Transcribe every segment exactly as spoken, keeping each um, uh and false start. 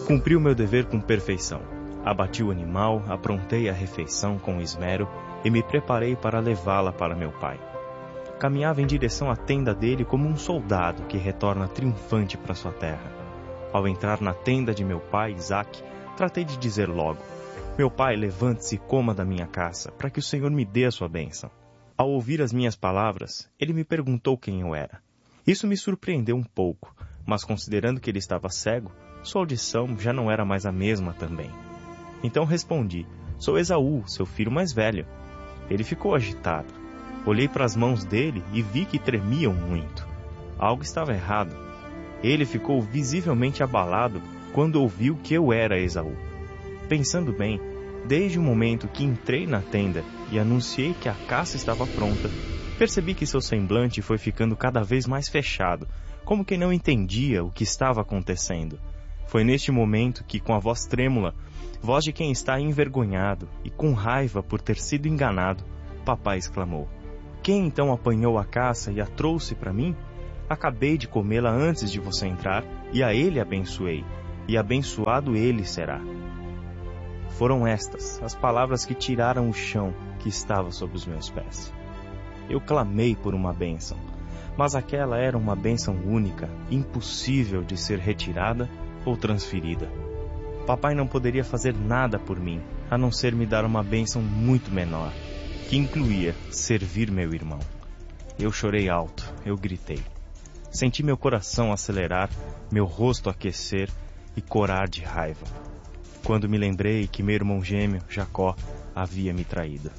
Cumpri o meu dever com perfeição. Abati o animal, aprontei a refeição com esmero e me preparei para levá-la para meu pai. Caminhava em direção à tenda dele como um soldado que retorna triunfante para sua terra. Ao entrar na tenda de meu pai, Isaque, tratei de dizer logo: meu pai, levante-se e coma da minha caça, para que o Senhor me dê a sua bênção. Ao ouvir as minhas palavras, ele me perguntou quem eu era. Isso me surpreendeu um pouco, mas considerando que ele estava cego, sua audição já não era mais a mesma também. Então respondi: sou Esaú, seu filho mais velho. Ele ficou agitado. Olhei para as mãos dele e vi que tremiam muito. Algo estava errado. Ele ficou visivelmente abalado quando ouviu que eu era Esaú. Pensando bem, desde o momento que entrei na tenda e anunciei que a caça estava pronta, percebi que seu semblante foi ficando cada vez mais fechado, como que não entendia o que estava acontecendo. Foi neste momento que, com a voz trêmula, voz de quem está envergonhado e com raiva por ter sido enganado, papai exclamou: quem então apanhou a caça e a trouxe para mim? Acabei de comê-la antes de você entrar e a ele abençoei, e abençoado ele será. Foram estas as palavras que tiraram o chão que estava sob os meus pés. Eu clamei por uma bênção, mas aquela era uma bênção única, impossível de ser retirada ou transferida. Papai não poderia fazer nada por mim, a não ser me dar uma bênção muito menor, que incluía servir meu irmão. Eu chorei alto, eu gritei. Senti meu coração acelerar, meu rosto aquecer e corar de raiva, quando me lembrei que meu irmão gêmeo, Jacó, havia me traído.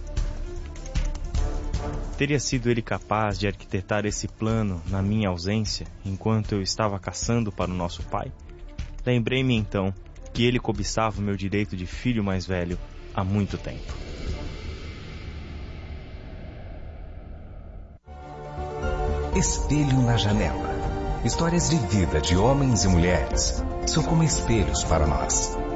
Teria sido ele capaz de arquitetar esse plano na minha ausência, enquanto eu estava caçando para o nosso pai? Lembrei-me então que ele cobiçava o meu direito de filho mais velho há muito tempo. Espelho na janela. Histórias de vida de homens e mulheres são como espelhos para nós.